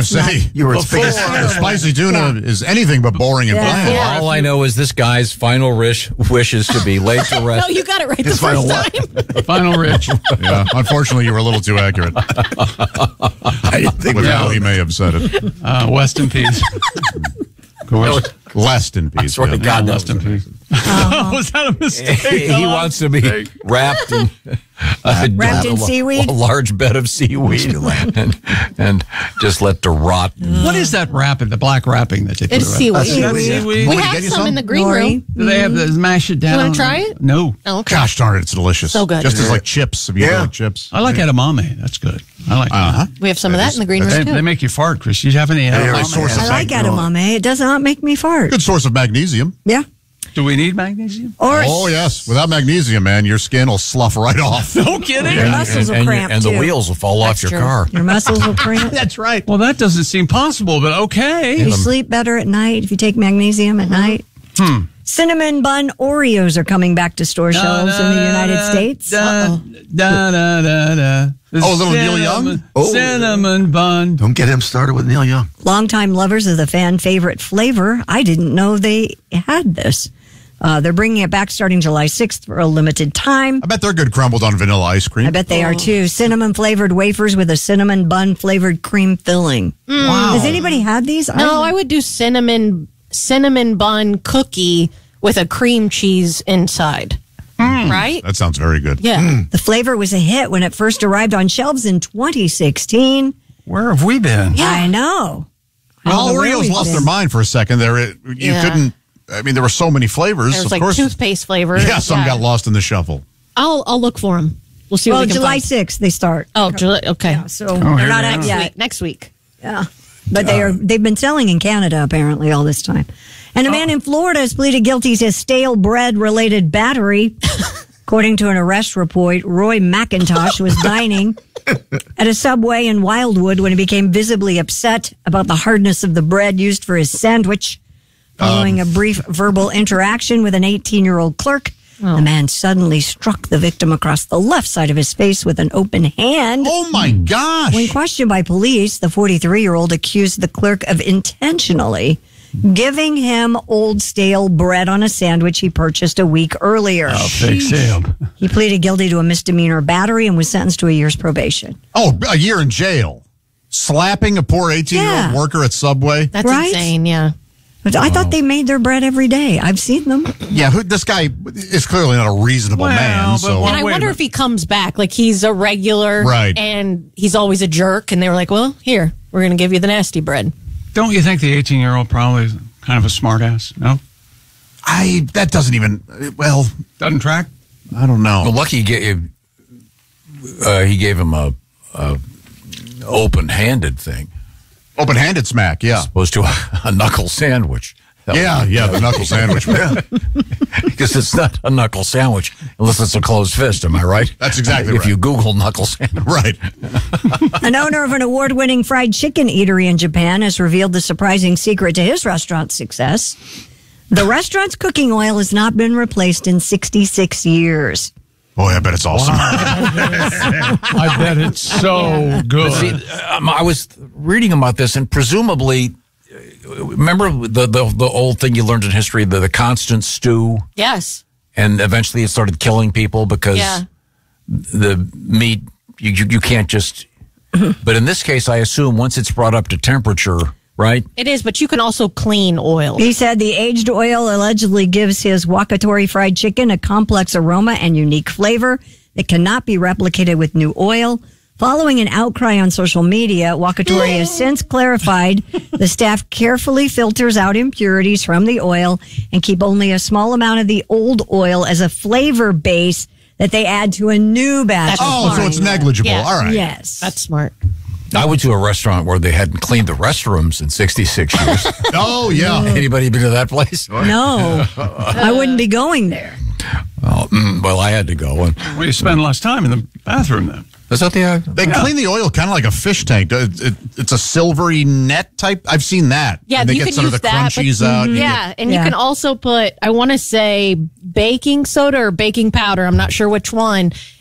say, You were its biggest fan. spicy tuna is anything but boring and bland. Yeah. All I know is this guy's final wish is to be laid to rest. No, you got it right His the first final time. Final Rich. Yeah, unfortunately, you were a little too accurate I didn't think with we how he may have said it. West in peace. Of course. Last in peace. swear to yeah. God, West in peace. Was that a mistake? He wants to be wrapped in Wrapped in seaweed? a large bed of seaweed, and just let the rot. What is that wrapping? The black wrapping that they put It's around? seaweed. Seaweed. We Get have you some some? in the green Nori. room. Do they have to mash it down? wanna try it? No. Oh, okay. Gosh darn it, it's delicious. So good. Just as like chips. Have you ever had chips? I like edamame. That's good. I like that. We have some of that in the green They, room, too. they make you fart, Chris. You have any edamame? source of I like edamame. It does not make me fart. Good source of magnesium. Yeah. Do we need magnesium? Or Oh, yes. Without magnesium, man, your skin will slough right off. No kidding. your muscles will cramp, and too. the wheels will fall off your true. car. Your muscles will cramp. That's right. Well, that doesn't seem possible, but okay. You sleep better at night if you take magnesium at night. Cinnamon bun Oreos are coming back to store shelves in the United States. Da, da, da, da, da. Oh, a little Neil Young? Cinnamon bun. Don't get him started with Neil Young. Longtime lovers of the fan favorite flavor. I didn't know they had this. They're bringing it back starting July 6th for a limited time. I bet they're good crumbled on vanilla ice cream. I bet they are too. Cinnamon flavored wafers with a cinnamon bun flavored cream filling. Wow. Has anybody had these? No, I would do cinnamon bun cookie with a cream cheese inside. Right? That sounds very good. Yeah. The flavor was a hit when it first arrived on shelves in 2016. Where have we been? Yeah. I know. Well, Oreos lost their mind for a second there. You Yeah. couldn't, I mean, there were so many flavors. There's of like course. toothpaste flavor. Yeah, some got lost in the shuffle. I'll look for them. We'll see what Well, we can July find. 6th they start. Oh, July. Okay. Yeah, so here they're not we out are. yet. Next week. Yeah. But they've been selling in Canada apparently all this time. And a man in Florida has pleaded guilty to stale bread related battery. According to an arrest report, Roy McIntosh was dining at a Subway in Wildwood when he became visibly upset about the hardness of the bread used for his sandwich. Following a brief verbal interaction with an 18-year-old clerk, the man suddenly struck the victim across the left side of his face with an open hand. Oh, my gosh. When questioned by police, the 43-year-old accused the clerk of intentionally giving him old stale bread on a sandwich he purchased a week earlier. Fake Sam. He pleaded guilty to a misdemeanor battery and was sentenced to a year's probation. Oh, a year in jail. Slapping a poor 18-year-old Yeah. worker at Subway. That's Right? insane. Yeah. But I thought they made their bread every day. I've seen them. Yeah, this guy is clearly not a reasonable Well, man. but So And I Wait a wonder minute. if he comes back. Like he's a regular. Right. And he's always a jerk. And they were like, well, here, we're going to give you the nasty bread. Don't you think the 18-year-old probably is kind of a smartass? No? that doesn't even, well, Doesn't track? I don't know. Well, lucky he gave him a open-handed thing, Open-handed smack, yeah. opposed to a knuckle sandwich. Yeah, the knuckle sandwich. Because it's not a knuckle sandwich unless it's a closed fist. Am I right? That's exactly If right. you Google knuckle sandwich. Right. An owner of an award-winning fried chicken eatery in Japan has revealed the surprising secret to his restaurant's success. The restaurant's cooking oil has not been replaced in 66 years. Boy, I bet it's awesome. I bet it's so good. See, I was reading about this, and presumably, remember the old thing you learned in history, the constant stew, Yes. and eventually it started killing people because Yeah. the meat you can't just. But in this case, I assume once it's brought up to temperature, right? It is, but you can also clean oil. He said the aged oil allegedly gives his Wakatori fried chicken a complex aroma and unique flavor that cannot be replicated with new oil. Following an outcry on social media, Wakatori has since clarified the staff carefully filters out impurities from the oil and keep only a small amount of the old oil as a flavor base that they add to a new batch. That's of Oh, so fine it's oil. negligible. Yeah. All right. Yes. That's smart. I went to a restaurant where they hadn't cleaned the restrooms in 66 years. Oh, yeah. Anybody been to that place? No, I wouldn't be going there. Well, I had to go. And Well, you spend less time in the bathroom then. is that the? They clean the oil kind of like a fish tank. It's a silvery net type. I've seen that. Yeah, and they you get can some of use the that, crunchies but- out. Yeah, and Yeah. you can also put, I want to say, baking soda or baking powder. I'm not sure which one.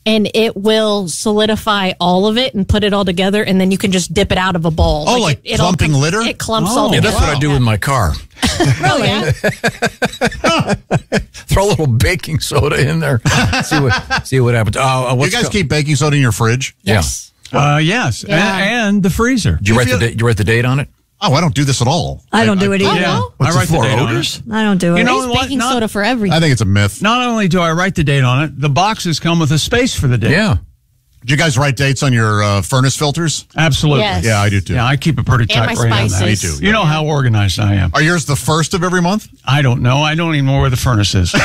and it will solidify all of it and put it all together, and then you can just dip it out of a bowl. Oh, like it all clumping litter? It clumps all Yeah, together. that's what I do with my car. Really? Yeah. Throw a little baking soda in there. See what happens. You guys keep baking soda in your fridge? Yes. Yes, Yeah. and the freezer. Did you write you write the date on it? Oh, I don't do this at all. I don't do it either. Yeah, What's I it write the for, date on odors? it. I don't do it. You know There's what? baking Not- soda for everything. I think it's a myth. Not only do I write the date on it, the boxes come with a space for the date. Yeah. Do you guys write dates on your furnace filters? Absolutely. Yes. Yeah, I do too. Yeah, I keep it pretty And tight my right on that. spices. Me too. You know how organized I am. Are yours the first of every month? I don't know. I don't even know where the furnace is.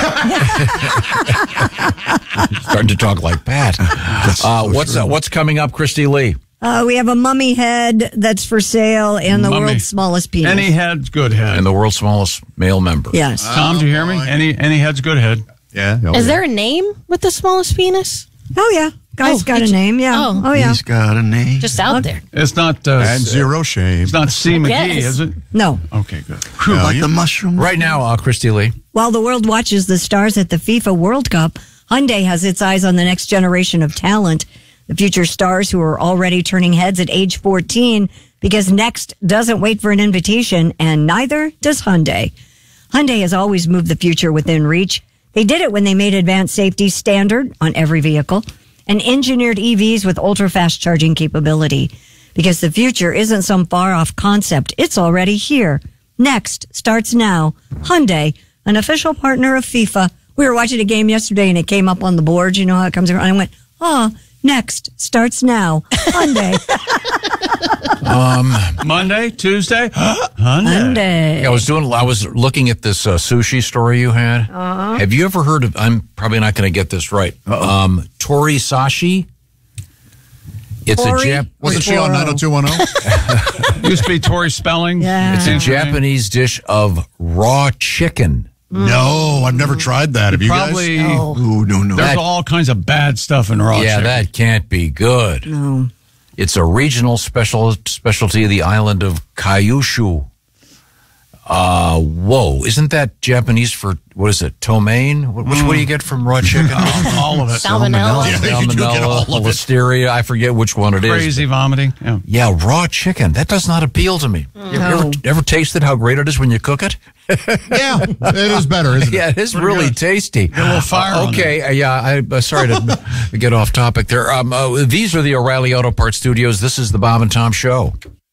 Starting to talk like Pat. What's coming up, Christy Lee? We have a mummy head that's for sale and the Mummy. world's smallest penis. Any head's good head. And the world's smallest male member. Yes. Tom, do you hear me? Any head's good head. Yeah. Is there a name with the smallest penis? Oh, yeah. Guy's Oh, got a it's- name. Yeah. oh. Oh, yeah. He's got a name. Just out there. It's not. And zero shame. It's not C. McGee, Yes. is it? No. Okay, good. Whew, like the mushroom. Right now, Christy Lee. While the world watches the stars at the FIFA World Cup, Hyundai has its eyes on the next generation of talent. The future stars who are already turning heads at age 14 because Next doesn't wait for an invitation, and neither does Hyundai. Hyundai has always moved the future within reach. They did it when they made advanced safety standard on every vehicle and engineered EVs with ultra-fast charging capability. Because the future isn't some far-off concept. It's already here. Next starts now. Hyundai, an official partner of FIFA. We were watching a game yesterday and it came up on the board. You know how it comes around? I went, Next starts now. Hyundai. Monday, Tuesday, Hyundai. Hyundai. I was looking at this sushi story you had. Have you ever heard of? I'm probably not going to get this right. Tori Sashi. It's Tori? a Wasn't she on 90210? Used to be Tori Spelling. Yeah. It's a Japanese dish of raw chicken. No, I've never tried that. Have you Probably. guys? Oh, no. There's all kinds of bad stuff in raw Yeah, chicken. that can't be good. No. It's a regional specialty of the island of Kyushu. Whoa, isn't that Japanese for, what is it, ptomaine? What do you get from raw chicken? all of it. Salmonella. Yeah, you do get all Salmonella, of it. Listeria, I forget which one it is. Crazy vomiting. Yeah. Yeah, raw chicken. That does not appeal to me. You ever tasted how great it is when you cook it? Yeah, it is better, isn't it? Yeah, it is Pretty really good. tasty. a little fire on Okay, yeah, sorry to get off topic there. These are the O'Reilly Auto Parts Studios. This is the Bob and Tom Show.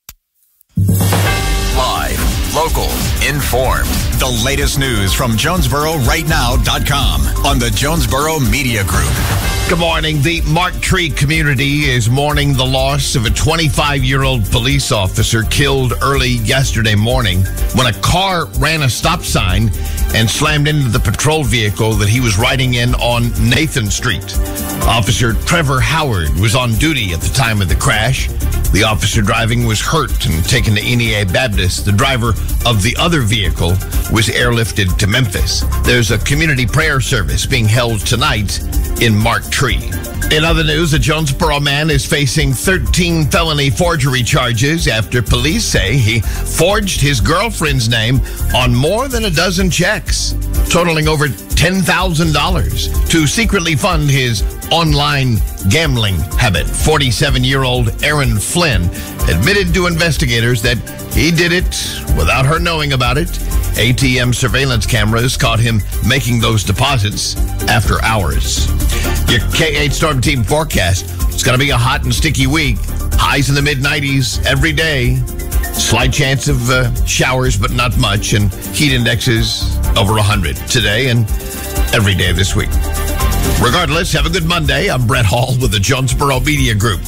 Live, local, informed. The latest news from JonesboroRightNow.com on the Jonesboro Media Group. Good morning. The Mark Tree community is mourning the loss of a 25-year-old police officer killed early yesterday morning when a car ran a stop sign and slammed into the patrol vehicle that he was riding in on Nathan Street. Officer Trevor Howard was on duty at the time of the crash. The officer driving was hurt and taken to NEA Baptist. The driver of the other vehicle was airlifted to Memphis. There's a community prayer service being held tonight in Mark Tree. In other news, a Jonesboro man is facing 13 felony forgery charges after police say he forged his girlfriend's name on more than a dozen checks, totaling over $10,000 to secretly fund his online gambling habit. 47-year-old Aaron Flynn admitted to investigators that he did it without her knowing about it. ATM surveillance cameras caught him making those deposits after hours. Your K8 Storm Team forecast. It's going to be a hot and sticky week. Highs in the mid-90s every day. Slight chance of showers, but not much. And heat indexes over 100 today and every day this week. Regardless, have a good Monday. I'm Brett Hall with the Jonesboro Media Group.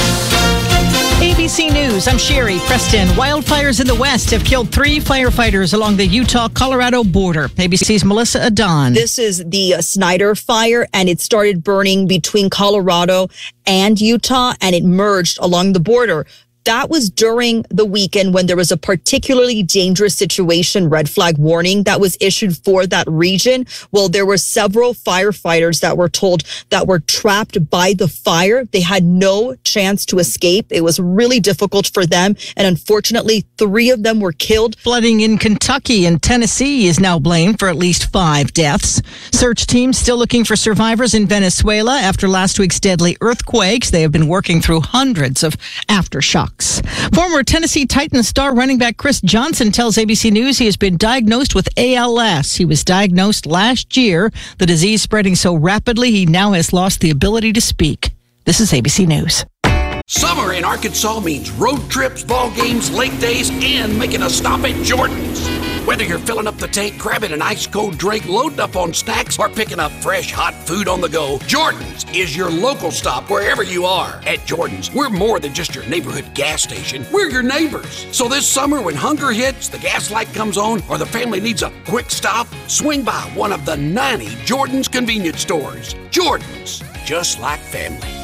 ABC News, I'm Sherry Preston. Wildfires in the West have killed 3 firefighters along the Utah-Colorado border. ABC's Melissa Adon. This is the Snyder Fire, and it started burning between Colorado and Utah, and it merged along the border. That was during the weekend when there was a particularly dangerous situation, red flag warning that was issued for that region. Well, there were several firefighters that were told that were trapped by the fire. They had no chance to escape. It was really difficult for them. And unfortunately, 3 of them were killed. Flooding in Kentucky and Tennessee is now blamed for at least 5 deaths. Search teams still looking for survivors in Venezuela after last week's deadly earthquakes. They have been working through hundreds of aftershocks. Former Tennessee Titans star running back Chris Johnson tells ABC News he has been diagnosed with ALS. He was diagnosed last year. The disease spreading so rapidly, he now has lost the ability to speak. This is ABC News. Summer in Arkansas means road trips, ball games, lake days, and making a stop at Jordan's. Whether you're filling up the tank, grabbing an ice-cold drink, loading up on snacks, or picking up fresh, hot food on the go, Jordan's is your local stop wherever you are. At Jordan's, we're more than just your neighborhood gas station. We're your neighbors. So this summer, when hunger hits, the gas light comes on, or the family needs a quick stop, swing by one of the 90 Jordan's convenience stores. Jordan's, just like family.